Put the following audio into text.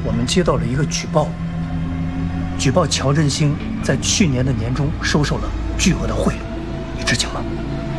我们接到了一个举报，举报乔振兴在去年的年中收受了巨额的贿赂，你知情吗？